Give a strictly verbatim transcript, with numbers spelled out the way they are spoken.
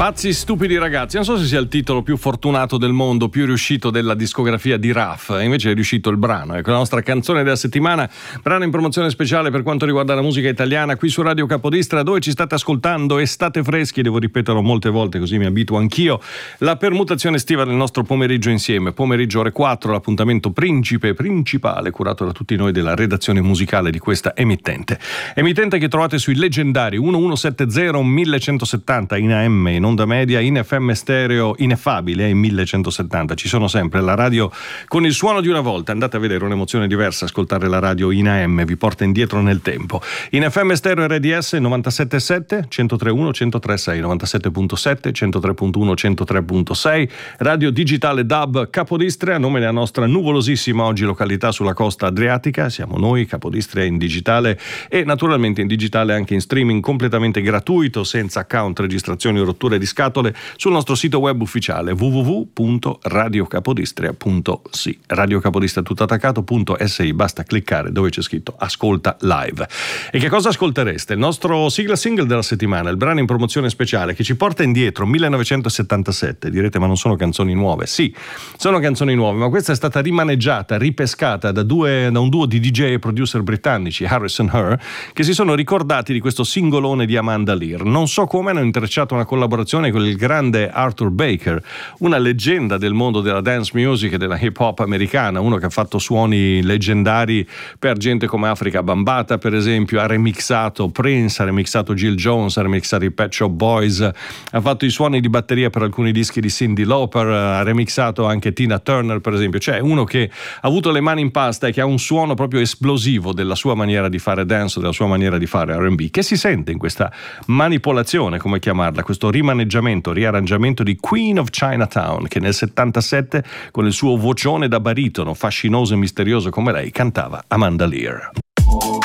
Pazzi stupidi ragazzi, non so se sia il titolo più fortunato del mondo, più riuscito della discografia di Raf, invece è riuscito il brano. Ecco la nostra canzone della settimana, brano in promozione speciale per quanto riguarda la musica italiana qui su Radio Capodistra, dove ci state ascoltando e state freschi, devo ripeterlo molte volte così mi abituo anch'io. La permutazione estiva del nostro pomeriggio insieme, pomeriggio ore quattro, l'appuntamento principe principale curato da tutti noi della redazione musicale di questa emittente. Emittente che trovate sui leggendari undici settanta millecentosettanta in A M, in onda media, in F M stereo ineffabile in millecentosettanta. Ci sono sempre la radio con il suono di una volta. Andate a vedere un'emozione diversa, ascoltare la radio in A M vi porta indietro nel tempo. In F M stereo R D S novantasette virgola sette, centotre virgola uno, centotre virgola sei, novantasette virgola sette, centotre virgola uno, centotre virgola sei, radio digitale D A B Capodistria, nome della nostra nuvolosissima oggi località sulla costa adriatica. Siamo noi, Capodistria in digitale, e naturalmente in digitale anche in streaming completamente gratuito, senza account, registrazioni o rotture di scatole, sul nostro sito web ufficiale w w w punto radio capodistria punto s i. Radio Capodistria tutto attaccato punto s i, basta cliccare dove c'è scritto ascolta live. E che cosa ascoltereste? Il nostro sigla single della settimana, il brano in promozione speciale che ci porta indietro millenovecentosettantasette. Direte ma non sono canzoni nuove? Sì, sono canzoni nuove, ma questa è stata rimaneggiata, ripescata da, due, da un duo di D J e producer britannici, Harris and Her, che si sono ricordati di questo singolone di Amanda Lear. Non so come hanno intrecciato una collaborazione con il grande Arthur Baker, una leggenda del mondo della dance music e della hip hop americana, uno che ha fatto suoni leggendari per gente come Africa Bambata per esempio, ha remixato Prince, ha remixato Jill Jones, ha remixato i Pet Shop Boys, ha fatto i suoni di batteria per alcuni dischi di Cyndi Lauper, ha remixato anche Tina Turner per esempio, cioè uno che ha avuto le mani in pasta e che ha un suono proprio esplosivo della sua maniera di fare dance, della sua maniera di fare R and B, che si sente in questa manipolazione, come chiamarla, questo rimaneggiamento, riarrangiamento di Queen of Chinatown, che nel settantasette con il suo vocione da baritono fascinoso e misterioso come lei cantava Amanda Lear.